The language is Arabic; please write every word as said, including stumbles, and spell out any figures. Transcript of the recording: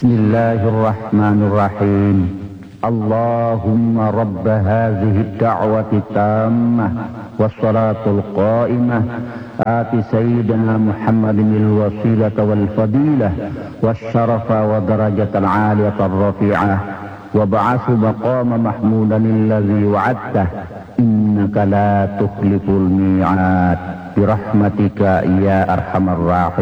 بسم الله الرحمن الرحيم. اللهم رب هذه الدعوة التامة والصلاة القائمة آت سيدنا محمد الوسيلة والفضيلة والشرف ودرجة العالية الرفيعة وابعث مقام محمودا الذي وعدته إنك لا تخلف الميعاد برحمتك يا أرحم الراحمين.